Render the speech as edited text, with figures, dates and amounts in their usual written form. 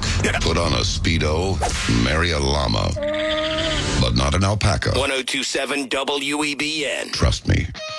put on a Speedo, marry a llama, but not an alpaca. 1027 WEBN. Trust me,